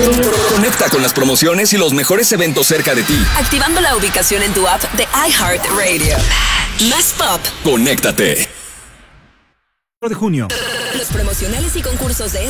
Conecta con las promociones y los mejores eventos cerca de ti. Activando la ubicación en tu app de iHeartRadio. Más pop. Conéctate. De junio. Los promocionales y concursos de